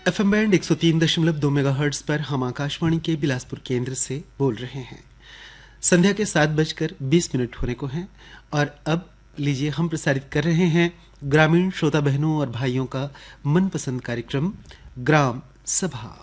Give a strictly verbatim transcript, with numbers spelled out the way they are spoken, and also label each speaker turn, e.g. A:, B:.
A: FM band एक सौ तीन दशमलव दो मेगाहर्ट्ज पर हम आकाशवाणी के बिलासपुर केंद्र से बोल रहे हैं। संध्या के सात बजकर बीस मिनट होने को हैं और अब लीजिए हम प्रसारित कर रहे हैं ग्रामीण श्रोता बहनों और भाइयों का मनपसंद कार्यक्रम ग्राम सभा।